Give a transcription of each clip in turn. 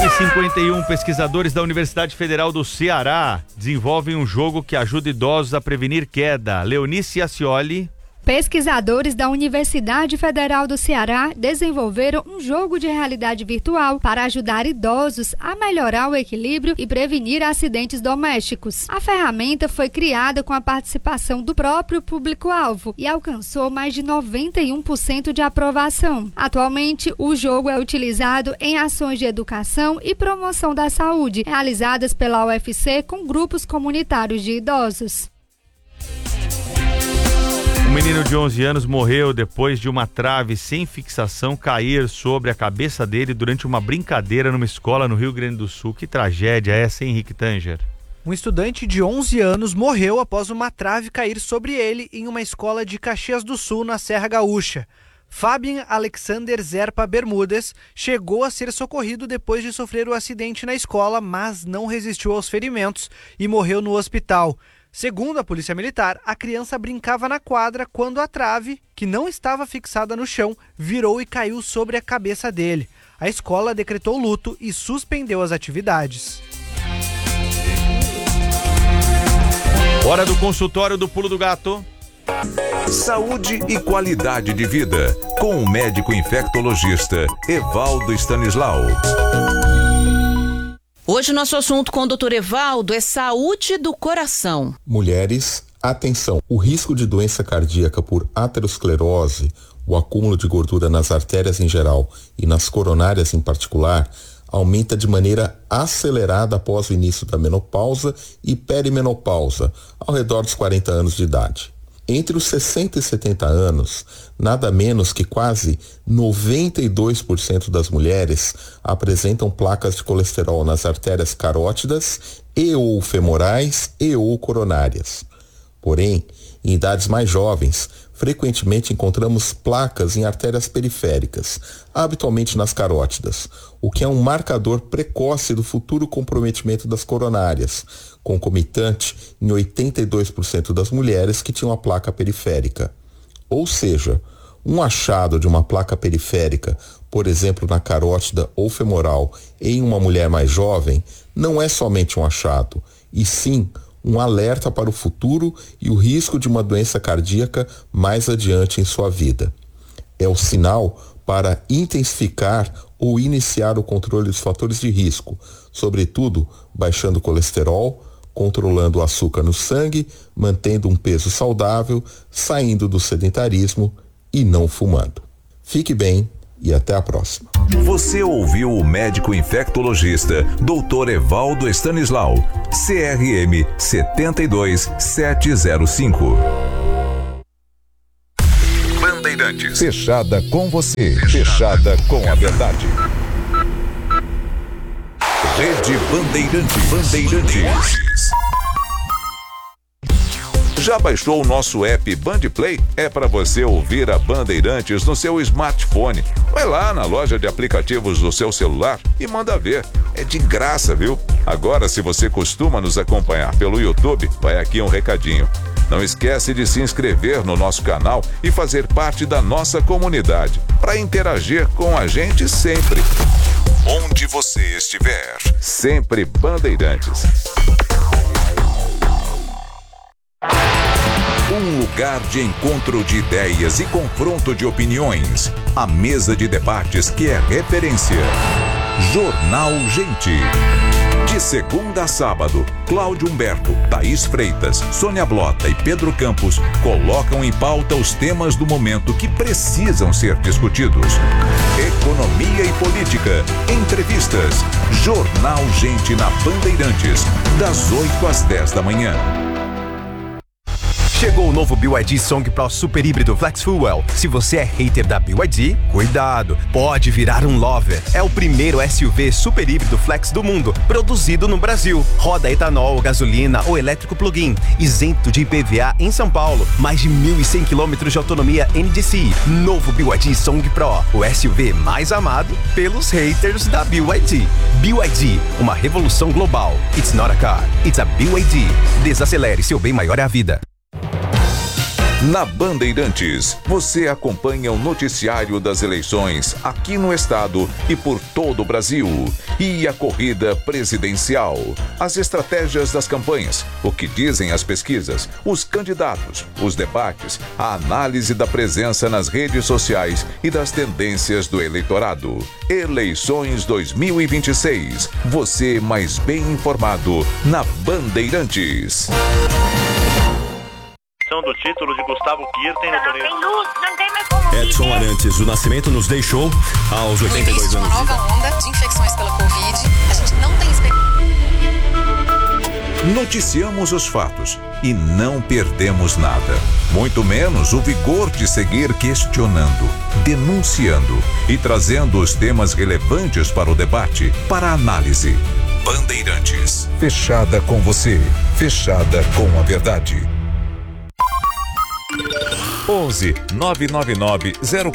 9h51, pesquisadores da Universidade Federal do Ceará desenvolvem um jogo que ajuda idosos a prevenir queda. Leonice Ascioli. Pesquisadores da Universidade Federal do Ceará desenvolveram um jogo de realidade virtual para ajudar idosos a melhorar o equilíbrio e prevenir acidentes domésticos. A ferramenta foi criada com a participação do próprio público-alvo e alcançou mais de 91% de aprovação. Atualmente, o jogo é utilizado em ações de educação e promoção da saúde, realizadas pela UFC com grupos comunitários de idosos. Um menino de 11 anos morreu depois de uma trave sem fixação cair sobre a cabeça dele durante uma brincadeira numa escola no Rio Grande do Sul. Que tragédia é essa, Henrique Tanger? Um estudante de 11 anos morreu após uma trave cair sobre ele em uma escola de Caxias do Sul, na Serra Gaúcha. Fabian Alexander Zerpa Bermudes chegou a ser socorrido depois de sofrer o acidente na escola, mas não resistiu aos ferimentos e morreu no hospital. Segundo a Polícia Militar, a criança brincava na quadra quando a trave, que não estava fixada no chão, virou e caiu sobre a cabeça dele. A escola decretou luto e suspendeu as atividades. Hora do consultório do Pulo do Gato. Saúde e qualidade de vida, com o médico infectologista Evaldo Stanislau. Hoje o nosso assunto com o Dr. Evaldo é saúde do coração. Mulheres, atenção, o risco de doença cardíaca por aterosclerose, o acúmulo de gordura nas artérias em geral e nas coronárias em particular, aumenta de maneira acelerada após o início da menopausa e perimenopausa, ao redor dos 40 anos de idade. Entre os 60 e 70 anos, nada menos que quase 92% das mulheres apresentam placas de colesterol nas artérias carótidas e ou femorais e ou coronárias. Porém, em idades mais jovens, frequentemente encontramos placas em artérias periféricas, habitualmente nas carótidas, o que é um marcador precoce do futuro comprometimento das coronárias, concomitante em 82% das mulheres que tinham a placa periférica. Ou seja, um achado de uma placa periférica, por exemplo, na carótida ou femoral, em uma mulher mais jovem, não é somente um achado, e sim um alerta para o futuro e o risco de uma doença cardíaca mais adiante em sua vida. É o sinal para intensificar ou iniciar o controle dos fatores de risco, sobretudo baixando o colesterol, controlando o açúcar no sangue, mantendo um peso saudável, saindo do sedentarismo e não fumando. Fique bem e até a próxima. Você ouviu o médico infectologista Dr. Evaldo Stanislau, CRM 72705. Bandeirantes. Fechada com você. Fechada com a verdade. Rede Bandeirantes. Já baixou o nosso app Bandplay? É para você ouvir a Bandeirantes no seu smartphone. Vai lá na loja de aplicativos do seu celular e manda ver. É de graça, viu? Agora, se você costuma nos acompanhar pelo YouTube, vai aqui um recadinho. Não esquece de se inscrever no nosso canal e fazer parte da nossa comunidade, para interagir com a gente sempre. Onde você estiver, sempre Bandeirantes. Um lugar de encontro de ideias e confronto de opiniões. A mesa de debates que é referência. Jornal Gente. De segunda a sábado, Cláudio Humberto, Thaís Freitas, Sônia Blota e Pedro Campos colocam em pauta os temas do momento que precisam ser discutidos. Economia e política, entrevistas. Jornal Gente na Bandeirantes, das 8 às 10 da manhã. Chegou o novo BYD Song Pro Super Híbrido Flex Fuel. Se você é hater da BYD, cuidado, pode virar um lover. É o primeiro SUV super híbrido flex do mundo, produzido no Brasil. Roda etanol, gasolina ou elétrico plug-in, isento de IPVA em São Paulo. Mais de 1.100 km de autonomia NDCi. Novo BYD Song Pro, o SUV mais amado pelos haters da BYD. BYD, uma revolução global. It's not a car, it's a BYD. Desacelere, seu bem maior é a vida. Na Bandeirantes, você acompanha o noticiário das eleições aqui no estado e por todo o Brasil. E a corrida presidencial, as estratégias das campanhas, o que dizem as pesquisas, os candidatos, os debates, a análise da presença nas redes sociais e das tendências do eleitorado. Eleições 2026. Você mais bem informado na Bandeirantes. Do título de Gustavo Kirten no torneio. Não tem mais como Edson Arantes do Nascimento nos deixou aos 82 anos. Uma nova onda de infecções pela Covid. A gente não tem Noticiamos os fatos e não perdemos nada. Muito menos o vigor de seguir questionando, denunciando e trazendo os temas relevantes para o debate, para a análise. Bandeirantes. Fechada com você. Fechada com a verdade. 11 999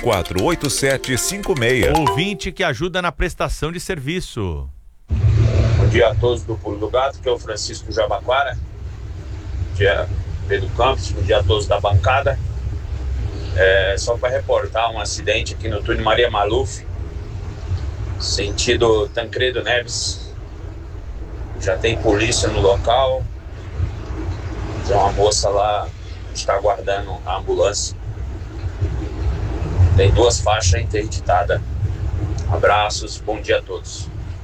048756. Ouvinte que ajuda na prestação de serviço. Bom dia a todos do Pulo do Gato, que é o Francisco Jabaquara. Bom dia, Pedro Campos. Bom dia a todos da bancada. Só para reportar um acidente aqui no túnel Maria Maluf, sentido Tancredo Neves. Já tem polícia no local. Tem uma moça lá, está aguardando a ambulância. Tem 2 faixas interditadas. Abraços, bom dia a todos.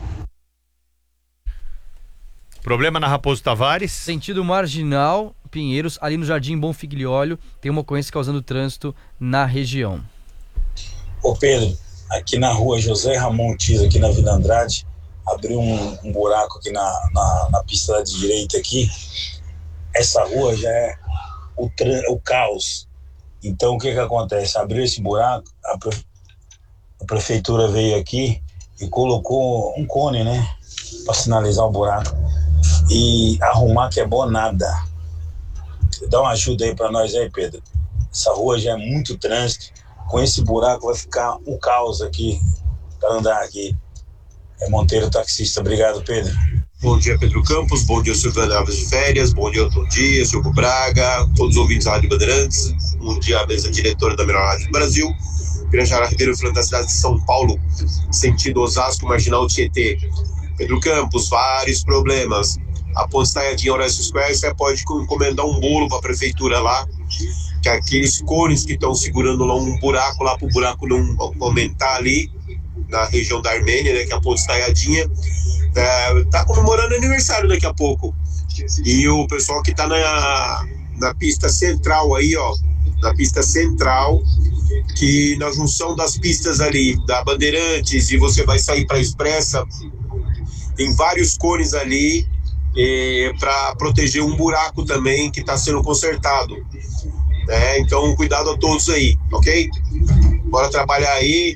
Problema na Raposo Tavares. Sentido Marginal, Pinheiros, ali no Jardim Bonfigliolio, tem uma ocorrência causando trânsito na região. Ô Pedro, aqui na rua José Ramon Tis, aqui na Vila Andrade, abriu um buraco aqui na pista de direita aqui. Essa rua já é o caos. Então o que acontece? Abriu esse buraco, a prefeitura veio aqui e colocou um cone, né, para sinalizar o buraco, e arrumar que é bom nada. Dá uma ajuda aí para nós aí, Pedro. Essa rua já é muito trânsito, com esse buraco vai ficar um caos aqui para andar aqui. É Monteiro Taxista. Obrigado, Pedro. Bom dia, Pedro Campos. Bom dia, Silvio Alves de férias. Bom dia, Tom Dias, Silvio Braga, todos os ouvintes da Rádio Bandeirantes. Bom dia, a mesa diretora da melhor rádio do Brasil. Piranjara Ribeiro, falando da cidade de São Paulo, sentido Osasco, Marginal Tietê. Pedro Campos, vários problemas. A ponte Estaiadinha Horácio Square, você pode encomendar um bolo para a prefeitura lá, que aqueles cones que estão segurando lá um buraco, lá para o buraco não aumentar ali, na região da Armênia, né, que é a ponte Estaiadinha, tá comemorando aniversário daqui a pouco. E o pessoal que tá na pista central aí, ó, na pista central, que na junção das pistas ali, da Bandeirantes, e você vai sair para a Expressa, tem vários cones ali, para proteger um buraco também que está sendo consertado. Então, cuidado a todos aí, ok? Bora trabalhar aí.